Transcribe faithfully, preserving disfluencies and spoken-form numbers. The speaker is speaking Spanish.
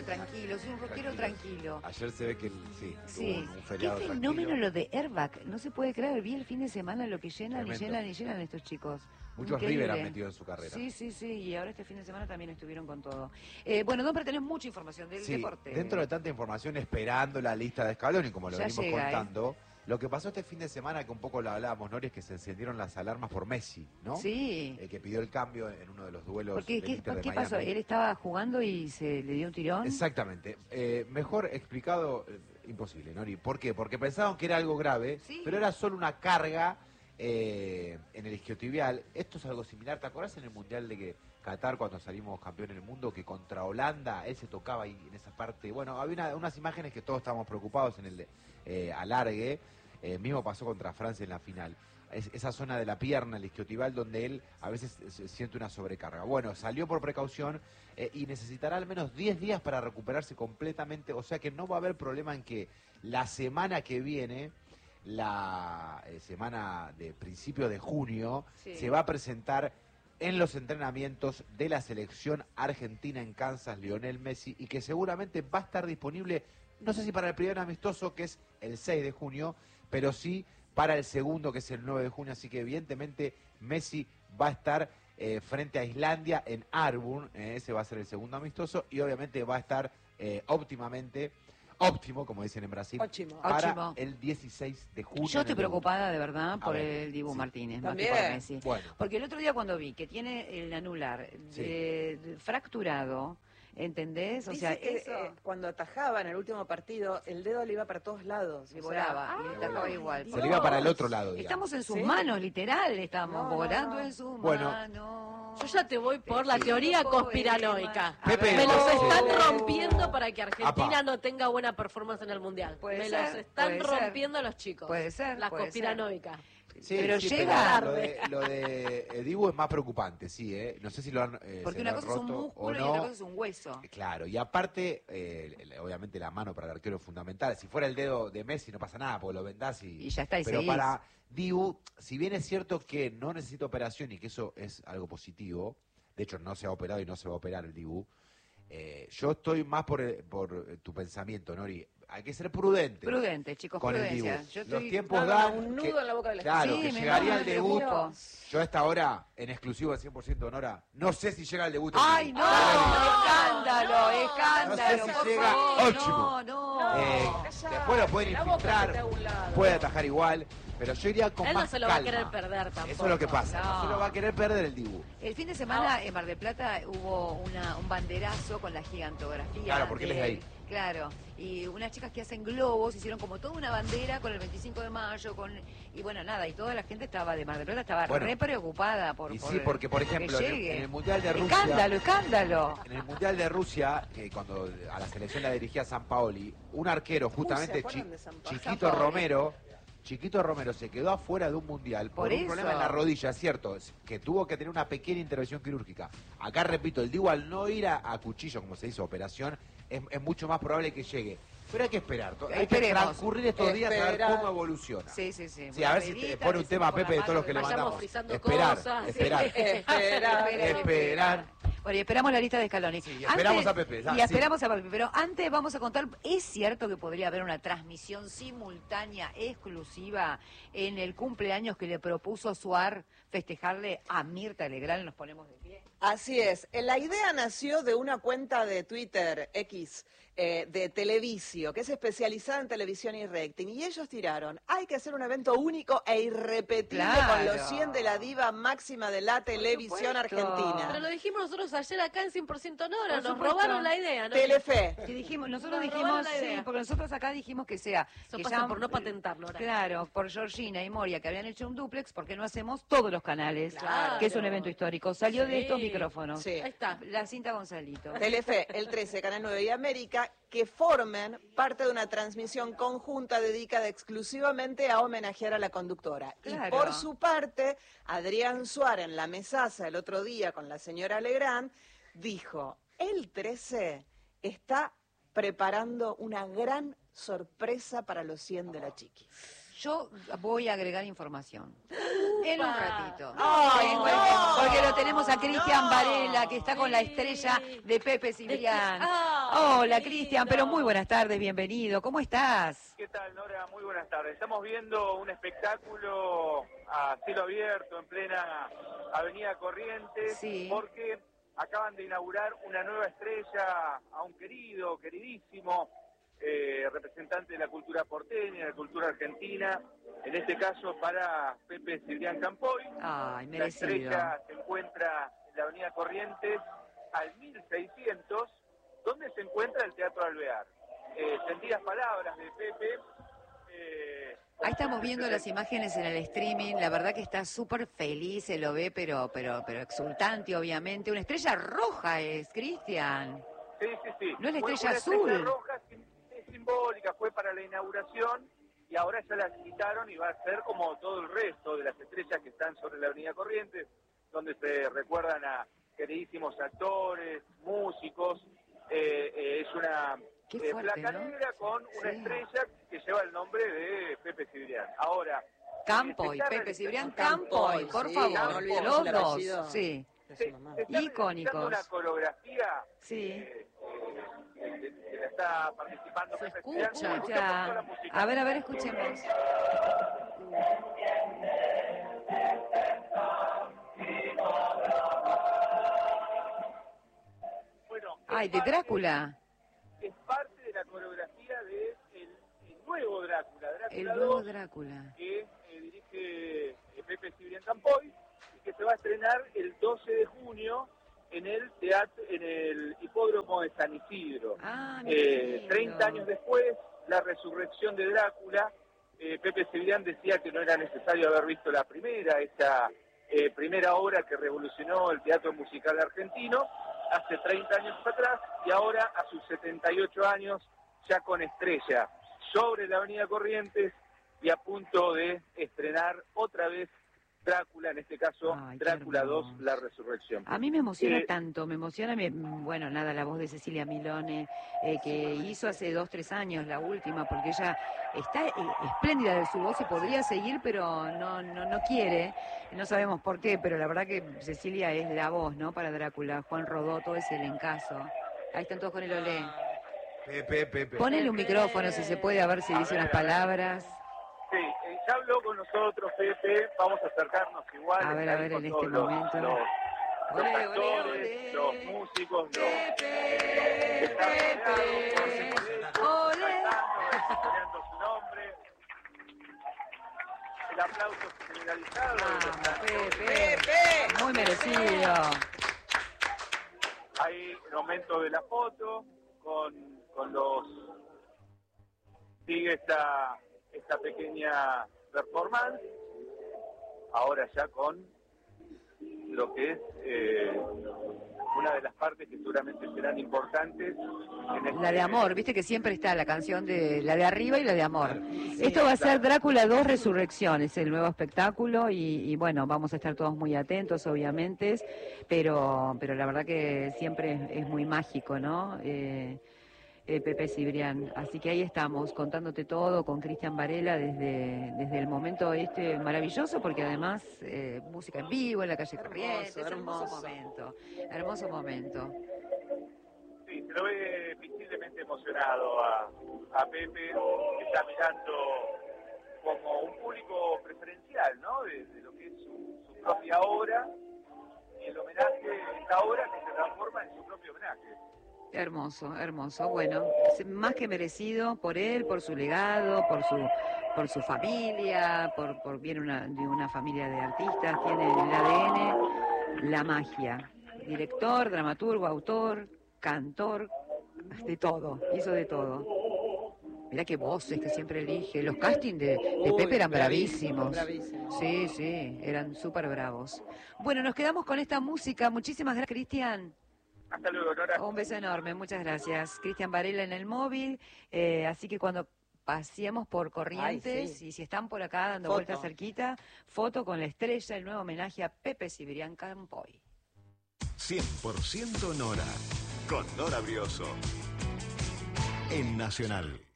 tranquilo, soy un rockero tranquilo. Ayer se ve que sí, sí. tuvo un feriado Qué tranquilo. fenómeno lo de Airbag, no se puede creer, vi el fin de semana lo que llenan Tremendo. y llenan y llenan estos chicos. Muchos Increíble. River han metido en su carrera. Sí, sí, sí, y ahora este fin de semana también estuvieron con todo. Eh, bueno, Don, pero tenés mucha información del sí, deporte. Dentro de tanta información, esperando la lista de Scaloni, como lo Ya venimos llega, contando, ¿eh? Lo que pasó este fin de semana, que un poco lo hablábamos, Nori, es que se encendieron las alarmas por Messi, ¿no? Sí. Eh, que pidió el cambio en uno de los duelos Porque, del ¿qué, Inter de ¿qué Miami. pasó? ¿Él estaba jugando y se le dio un tirón? Exactamente. Eh, mejor explicado, eh, imposible, Nori. ¿Por qué? Porque pensaban que era algo grave, sí. pero era solo una carga eh, en el isquiotibial. Esto es algo similar. ¿Te acordás en el Mundial de que Qatar, cuando salimos campeón en el mundo, que contra Holanda él se tocaba ahí en esa parte? Bueno, había una, unas imágenes que todos estábamos preocupados en el de, eh, alargue. Eh, mismo pasó contra Francia en la final. Es, esa zona de la pierna, el isquiotibial, donde él a veces se siente una sobrecarga. Bueno, salió por precaución eh, y necesitará al menos diez días para recuperarse completamente. O sea que no va a haber problema en que la semana que viene, la eh, semana de principio de junio, sí. se va a presentar en los entrenamientos de la selección argentina en Kansas, Lionel Messi, y que seguramente va a estar disponible, no sé si para el primer amistoso, que es el seis de junio, pero sí para el segundo, que es el nueve de junio, así que evidentemente Messi va a estar eh, frente a Islandia en Arbun, eh, ese va a ser el segundo amistoso, y obviamente va a estar eh, óptimamente, óptimo, como dicen en Brasil, Óchimo. para Óchimo. el dieciséis de junio. Yo estoy preocupada de verdad por ver, el Dibu sí. Martínez, más También. que por Messi. Bueno. Porque el otro día cuando vi que tiene el anular Sí. eh, fracturado, ¿entendés? O Dice sea, que eso eh, cuando atajaba en el último partido, el dedo le iba para todos lados. se o sea, volaba y ¡ay, le atajaba igual. Se le iba para el otro lado, digamos. Estamos en sus ¿Sí? manos, literal, estamos No, no, volando no. en sus Bueno. manos. Yo ya te voy por la Sí, teoría poema. conspiranoica. A Pepe, ver. Me los Oh. están rompiendo para que Argentina Apa. no tenga buena performance en el Mundial. Puede Me ser, los están puede ser. rompiendo los chicos. Puede ser, La puede conspiranoica. Sí, Pero sí, llega lo de, lo de eh, Dibu es más preocupante, sí, ¿eh? No sé si lo han eh, Porque se una lo han cosa es un roto músculo o y no. otra cosa es un hueso. Claro, y aparte, eh, el- obviamente la mano para el arquero es fundamental. Si fuera el dedo de Messi no pasa nada, porque lo vendás y... Y ya está, y Pero seguís. para Dibu, si bien es cierto que no necesita operación y que eso es algo positivo, de hecho no se ha operado y no se va a operar el Dibu, eh, yo estoy más por, el- por tu pensamiento, Nori. Hay que ser prudente. Prudente, chicos, con el prudencia. Dibu. Yo Los estoy- tiempos No, no, dan... un que- nudo en la boca de la Claro, Sí, que me llegaría da el un debut. preocupo. Yo a esta hora, en exclusivo al cien por ciento, Nora, no sé si llega el debut. el ¡Ay, Dibu. no! ¡Escándalo! no. ¡Escándalo! No sé si por llega favor! óptimo. No, no. Eh, Callate, después lo pueden la boca infiltrar, que te haga un lado. puede atajar igual, pero yo iría con Él no más se lo va a calma. querer perder tampoco. Eso es lo que pasa, no, No. se lo va a querer perder el Dibu. El fin de semana en Mar del Plata hubo una, un banderazo con la gigantografía. Claro, porque él es de ahí. Claro, y unas chicas que hacen globos hicieron como toda una bandera con el veinticinco de mayo, con y bueno, nada, y toda la gente estaba de Mar del Plata, estaba Bueno. re preocupada por, Y por sí, porque por que ejemplo, en el, llegue. en el Mundial de Rusia... ¡Escándalo, escándalo! En el Mundial de Rusia, que cuando a la selección la dirigía San Paoli, un arquero, justamente ¿se acuerdan chi- de San Paoli? Chiquito San Paoli. Romero, Chiquito Romero se quedó afuera de un mundial por, Por un eso. problema en la rodilla, es cierto, es que tuvo que tener una pequeña intervención quirúrgica. Acá repito, el Dibu al no ir a, a cuchillo, como se dice, operación, es, es mucho más probable que llegue. Pero hay que esperar, to- hay que Esperemos. transcurrir estos días a ver Esperar. cómo evoluciona. Sí, sí, sí. Sí, a ver si te pone un tema, Pepe, de todos los que le Vayamos mandamos. frisando Esperar, cosas. esperar, Esperar. esperar. Bueno, y esperamos la lista de Scaloni. Sí, y esperamos a Pepe, ah, Y sí. esperamos a Pepe, pero antes vamos a contar, ¿es cierto que podría haber una transmisión simultánea exclusiva en el cumpleaños que le propuso Suar festejarle a Mirta Legrand? Nos ponemos de pie. Así es. Eh, La idea nació de una cuenta de Twitter X eh, de Televisio, que es especializada en televisión y rating. Y ellos tiraron, hay que hacer un evento único e irrepetible Claro. con los cien de la diva máxima de la televisión supuesto. Pero argentina. lo dijimos nosotros ayer acá en cien por ciento Nora, Por nos supuesto. robaron la idea, ¿no? Telefe. Que dijimos, nosotros Nos dijimos, robaron la sí, idea. porque nosotros acá dijimos que sea. Eso que pasa ya- por no patentarlo, Nora. Claro, por Georgina y Moria, que habían hecho un duplex, ¿por qué no hacemos todos los canales? Claro. Que es un evento histórico. Salió de Sí. estos micrófonos. Sí. Ahí está. La cinta Gonzalito. Telefe, el trece, Canal nueve y América, que formen parte de una transmisión conjunta dedicada exclusivamente a homenajear a la conductora. Claro. Y por su parte, Adrián Suárez en la mesaza el otro día con la señora Legrand dijo, el trece está preparando una gran sorpresa para los cien de la Chiqui. Yo voy a agregar información. En un ratito. ¡Ay, Sí, no! porque, porque lo tenemos a Cristian No. Varela, que está con la Sí. estrella de Pepe Cibrián. Ah. Hola, Cristian, pero muy buenas tardes, bienvenido. ¿Cómo estás? ¿Qué tal, Nora? Muy buenas tardes. Estamos viendo un espectáculo a cielo abierto en plena Avenida Corrientes, Sí. porque acaban de inaugurar una nueva estrella a un querido, queridísimo eh, representante de la cultura porteña, de la cultura argentina, en este caso para Pepe Cibrián Campoy. Ay, La merecido. estrella se encuentra en la Avenida Corrientes al mil seiscientos, donde se encuentra el Teatro Alvear. Eh, sentidas palabras de Pepe. Eh, Ahí estamos viendo las imágenes en el streaming, la verdad que está súper feliz, se lo ve, pero, pero, pero exultante, obviamente. Una estrella roja es, Cristian. Sí, sí, sí. No es la Fue estrella una azul. estrella roja, es simbólica, fue para la inauguración y ahora ya la quitaron y va a ser como todo el resto de las estrellas que están sobre la Avenida Corrientes, donde se recuerdan a queridísimos actores, músicos. Eh, eh, es una Qué eh, fuerte, placa ¿no? negra con una Sí. estrella que lleva el nombre de Pepe Cibrián. Ahora, Campoy, se está Pepe realizando- Cibrián Campoy, Campoy, por sí, favor. no olvidemos Los el dos, apellido. sí. De se, su mamá. se está Icónicos. realizando una coreografía Sí. eh, eh, que la está participando Se Pepe escucha. Cibrián. Escucha. La música. A ver, a ver, escuchemos. Bueno, Ay, es de parte- Drácula. Es parte de la coreografía de el, el nuevo Drácula, El Drácula nuevo dos, Drácula. que eh, dirige eh, Pepe Cibrián Campoy y que se va a estrenar el doce de junio en el teatro, en el hipódromo de San Isidro. Ah, mi Eh, lindo. treinta años después, la resurrección de Drácula, eh, Pepe Cibrián decía que no era necesario haber visto la primera, esa eh, primera obra que revolucionó el teatro musical argentino hace treinta años atrás, y ahora a sus setenta y ocho años, ya con estrella sobre la Avenida Corrientes y a punto de estrenar otra vez Drácula, en este caso Ay, qué Drácula dos, hermoso. la resurrección. A mí me emociona Eh, tanto, me emociona, me- bueno, nada, la voz de Cecilia Milone, eh, que hizo hace dos, tres años la última, porque ella está eh, espléndida de su voz y podría seguir, pero no, no, no quiere, no sabemos por qué, pero la verdad que Cecilia es la voz, ¿no? Para Drácula, Juan Rodó, todo es el encaso. Ahí están todos con el olé. Pepe, Pepe. Ponele un micrófono si se puede, a ver si A dice ver, unas a ver. palabras. Sí, eh, ya habló con nosotros, Pepe, vamos a acercarnos igual. A ver, está a ahí ver, con en todos este los- momento. Los, los Olé, olé, actores, olé. los músicos, los... Pepe, Está rodeado Pepe, por ellos, olé. cantando, mencionando su nombre. El aplauso generalizado. de los Vamos, actores. Pepe. Muy merecido. Hay el momento de la foto con, con los... Sigue esta, esta pequeña performance, ahora ya con lo que es eh, una de las partes que seguramente serán importantes. En este- La de amor, viste que siempre está la canción de la de arriba y la de amor. Sí, Esto va a ser claro. Drácula dos Resurrecciones, el nuevo espectáculo, y, y bueno, vamos a estar todos muy atentos, obviamente, pero, pero la verdad que siempre es, es muy mágico, ¿no? Eh, eh, Pepe Cibrián. Así que ahí estamos, contándote todo con Cristian Varela desde, desde el momento este maravilloso, porque además eh, música en vivo en la calle Hermoso, Corrientes, hermoso hermoso. momento, hermoso momento. Sí, se lo ve visiblemente emocionado a, a Pepe, que está mirando como un público preferencial, ¿no? De, de lo que es su, su propia obra y el homenaje de esta obra que se transforma en su propio homenaje. Hermoso, hermoso. Bueno, es más que merecido por él, por su legado, por su por su familia, por, por viene una, de una familia de artistas, tiene en el A D N la magia. Director, dramaturgo, autor, cantor, de todo, hizo de todo. Mirá qué voces que siempre elige. Los castings de, de Uy, Pepe eran bravísimos, bravísimos. bravísimos. Sí, sí, eran súper bravos. Bueno, nos quedamos con esta música. Muchísimas gracias, Cristian. Hasta luego, Nora. Un beso enorme, muchas gracias. Cristian Varela en el móvil, eh, así que cuando paseemos por Corrientes, Ay, sí. y si están por acá dando Foto. vueltas cerquita, foto con la estrella, el nuevo homenaje a Pepe Cibrián Campoy. cien por ciento Nora, con Nora Brioso. En Nacional.